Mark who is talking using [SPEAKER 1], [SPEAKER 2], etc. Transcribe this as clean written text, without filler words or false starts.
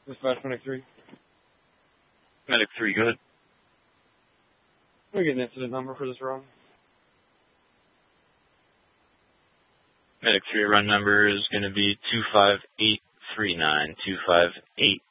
[SPEAKER 1] Dispatch Medic 3.
[SPEAKER 2] Medic 3, go ahead.
[SPEAKER 1] Can we get an incident number for this run?
[SPEAKER 2] Medic 3 run number is going to be 25839. 25839.